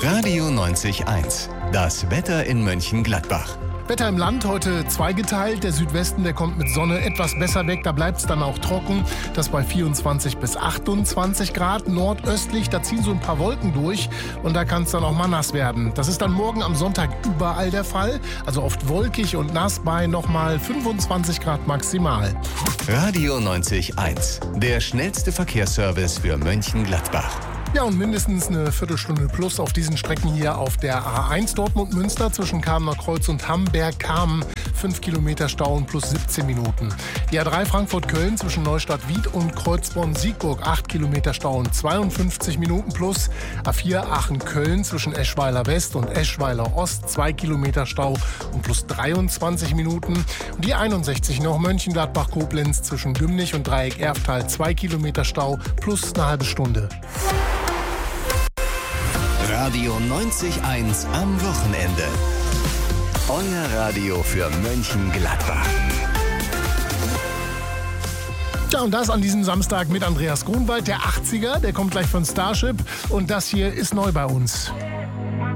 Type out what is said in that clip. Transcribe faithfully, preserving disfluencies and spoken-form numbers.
Radio neunzig Komma eins. Das Wetter in Mönchengladbach. Wetter im Land heute zweigeteilt. Der Südwesten, der kommt mit Sonne etwas besser weg. Da bleibt es dann auch trocken. Das bei vierundzwanzig bis achtundzwanzig Grad. Nordöstlich, da ziehen so ein paar Wolken durch. Und da kann es dann auch mal nass werden. Das ist dann morgen am Sonntag überall der Fall. Also oft wolkig und nass bei nochmal fünfundzwanzig Grad maximal. Radio neunzig Komma eins. Der schnellste Verkehrsservice für Mönchengladbach. Ja, und mindestens eine Viertelstunde plus auf diesen Strecken hier auf der A eins Dortmund-Münster zwischen Kamener Kreuz und Hamberg-Kamen. fünf Kilometer Stau und plus siebzehn Minuten. Die A drei Frankfurt-Köln zwischen Neustadt-Wied und Kreuzborn-Siegburg. acht Kilometer Stau und zweiundfünfzig Minuten plus. A vier Aachen-Köln zwischen Eschweiler West und Eschweiler Ost. zwei Kilometer Stau und plus dreiundzwanzig Minuten. Und die einundsechzig noch Mönchengladbach-Koblenz zwischen Gümnich und Dreieck-Erftal. zwei Kilometer Stau plus eine halbe Stunde. Radio neunzig Komma eins am Wochenende. Euer Radio für Mönchengladbach. Ja, und das an diesem Samstag mit Andreas Grunwald, der achtziger, der kommt gleich von Starship. Und das hier ist neu bei uns.